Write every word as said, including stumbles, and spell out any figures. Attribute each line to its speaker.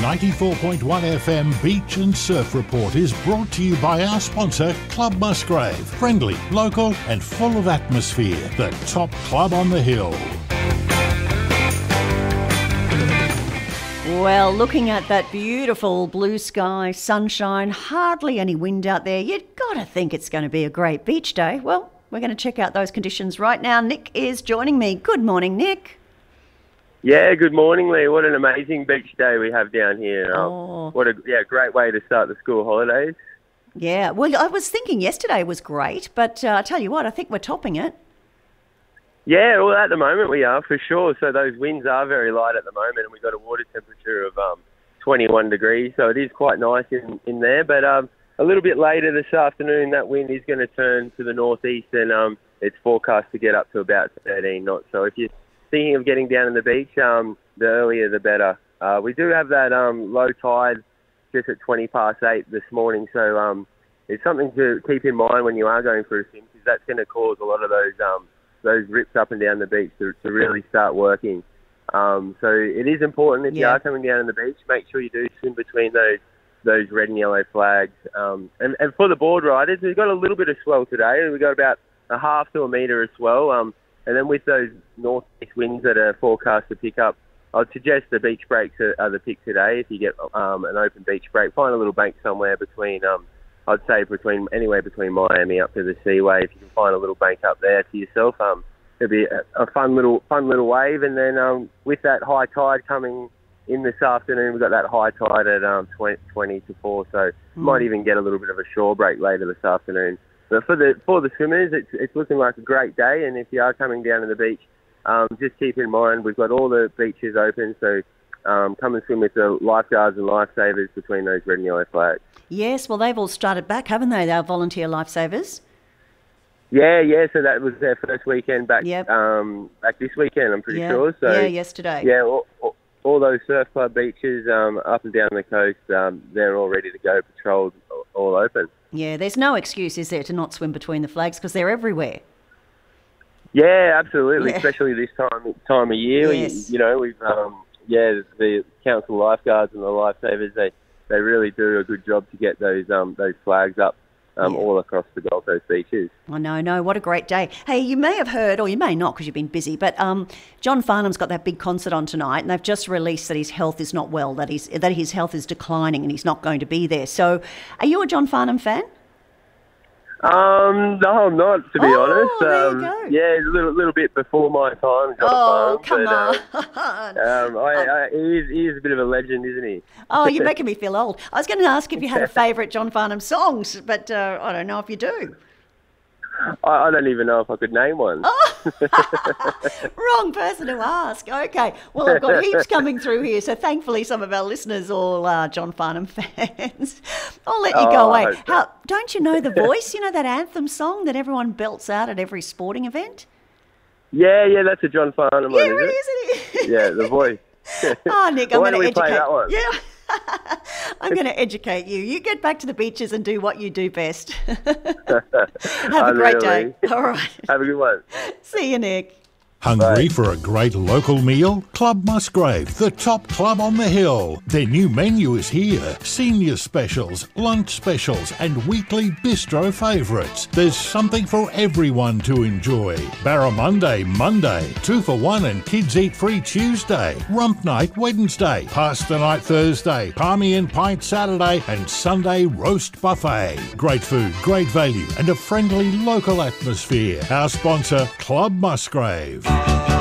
Speaker 1: ninety-four point one F M Beach and Surf Report is brought to you by our sponsor, Club Musgrave. Friendly, local and full of atmosphere. The top club on the hill.
Speaker 2: Well, looking at that beautiful blue sky, sunshine, hardly any wind out there, you've got to think it's going to be a great beach day. Well, we're going to check out those conditions right now. Nick is joining me. Good morning, Nick.
Speaker 3: Yeah, good morning, Lee. What an amazing beach day we have down here. Um,
Speaker 2: Oh.
Speaker 3: What a yeah, great way to start the school holidays.
Speaker 2: Yeah, well, I was thinking yesterday was great, but uh, I tell you what, I think we're topping it.
Speaker 3: Yeah, well, at the moment we are, for sure. So those winds are very light at the moment, and we've got a water temperature of um, twenty-one degrees, so it is quite nice in, in there. But um, a little bit later this afternoon, that wind is going to turn to the northeast, and um, it's forecast to get up to about thirteen knots. So if you're thinking of getting down to the beach, um, the earlier the better. Uh, we do have that um, low tide just at twenty past eight this morning, so um, it's something to keep in mind when you are going for a swim, because that's going to cause a lot of those um, those rips up and down the beach to, to really start working. Um, so it is important if
Speaker 2: Yeah.
Speaker 3: you are coming down to the beach, make sure you do swim between those those red and yellow flags. Um, and, and for the board riders, we've got a little bit of swell today. We've got about a half to a metre of swell. Um, and then with those northeast winds that are forecast to pick up, I'd suggest the beach breaks are, are the pick today. If you get um, an open beach break, find a little bank somewhere between, um, I'd say between anywhere between Miami up to the Seaway. If you can find a little bank up there to yourself, um, it'll be a, a fun little fun little wave. And then um, with that high tide coming in this afternoon, we've got that high tide at um, twenty, twenty to four, so mm. might even get a little bit of a shore break later this afternoon. But for the for the swimmers, it's it's looking like a great day. And if you are coming down to the beach, um, just keep in mind we've got all the beaches open, so um, come and swim with the lifeguards and lifesavers between those red and yellow flags.
Speaker 2: Yes, well, they've all started back, haven't they, our volunteer lifesavers?
Speaker 3: Yeah, yeah. So that was their first weekend back.
Speaker 2: Yep.
Speaker 3: Um, back this weekend, I'm pretty
Speaker 2: Yeah.
Speaker 3: sure. So
Speaker 2: Yeah, yesterday.
Speaker 3: Yeah, all, all, all those surf club beaches um, up and down the coast, um, they're all ready to go, patrolled, all open.
Speaker 2: Yeah, there's no excuse, is there, to not swim between the flags because they're everywhere.
Speaker 3: Yeah, absolutely.
Speaker 2: Yeah.
Speaker 3: Especially this time time of year.
Speaker 2: Yes.
Speaker 3: You, you know, we've um, yeah, the council lifeguards and the lifesavers, they, they really do a good job to get those um, those flags up um,
Speaker 2: Yeah.
Speaker 3: all across the Gold Coast beaches.
Speaker 2: I know, no, what a great day. Hey, you may have heard, or you may not because you've been busy, but um, John Farnham's got that big concert on tonight, and they've just released that his health is not well, that, he's, that his health is declining and he's not going to be there. So are you a John Farnham fan?
Speaker 3: Um, no, I'm not, to be
Speaker 2: Oh,
Speaker 3: honest.
Speaker 2: there you
Speaker 3: Um,
Speaker 2: go.
Speaker 3: yeah, a little, little bit before my time. John
Speaker 2: Oh,
Speaker 3: Farnham,
Speaker 2: come
Speaker 3: but,
Speaker 2: on.
Speaker 3: Um, um, I, I, he, is, he is a bit of a legend, isn't he?
Speaker 2: Oh, you're making me feel old. I was going to ask if you had a favourite John Farnham songs, but uh, I don't know if you do.
Speaker 3: I, I don't even know if I could name one.
Speaker 2: Oh, wrong person to ask. Okay, well, I've got heaps coming through here, so thankfully some of our listeners all are John Farnham fans. I'll let you
Speaker 3: Oh,
Speaker 2: go
Speaker 3: I
Speaker 2: away.
Speaker 3: hope so.
Speaker 2: How, don't you know The Voice? You know that anthem song that everyone belts out at every sporting event?
Speaker 3: Yeah, yeah, that's a John Farnham
Speaker 2: Yeah,
Speaker 3: one, is
Speaker 2: it
Speaker 3: it?
Speaker 2: is, it is.
Speaker 3: Yeah, The Voice.
Speaker 2: Oh, Nick, I'm
Speaker 3: Why
Speaker 2: going
Speaker 3: don't
Speaker 2: to
Speaker 3: we
Speaker 2: educate.
Speaker 3: play that one?
Speaker 2: Yeah. I'm going to educate you. You get back to the beaches and do what you do best. Have a great day.
Speaker 3: Unreally.
Speaker 2: All right.
Speaker 3: Have a good one.
Speaker 2: See you, Nick.
Speaker 1: Hungry for a great local meal? Club Musgrave, the top club on the hill. Their new menu is here. Senior specials, lunch specials and weekly bistro favourites. There's something for everyone to enjoy. Barramundi Monday, two for one and kids eat free Tuesday. Rump night Wednesday, pasta night Thursday, palmy and pint Saturday and Sunday roast buffet. Great food, great value and a friendly local atmosphere. Our sponsor, Club Musgrave.